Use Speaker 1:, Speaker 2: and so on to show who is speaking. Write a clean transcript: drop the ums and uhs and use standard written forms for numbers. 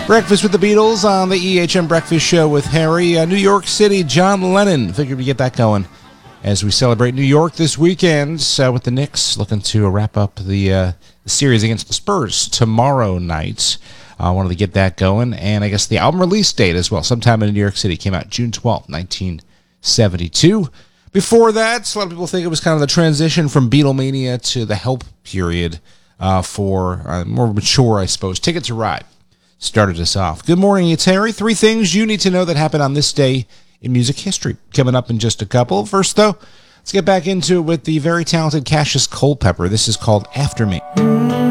Speaker 1: Breakfast with the Beatles on the EHM Breakfast Show with Harry. New York City, John Lennon. Figured we'd get that going as we celebrate New York this weekend with the Knicks looking to wrap up the series against the Spurs tomorrow night. I wanted to get that going. And I guess the album release date as well, sometime in New York City, came out June 12th, 1972. Before that, a lot of people think it was kind of the transition from Beatlemania to the Help period for more mature, I suppose. Ticket to Ride started us off. Good morning, it's Harry. 3 things you need to know that happened on this day in music history. Coming up in just a couple. First, though, let's get back into it with the very talented Cassius Culpepper. This is called After Me.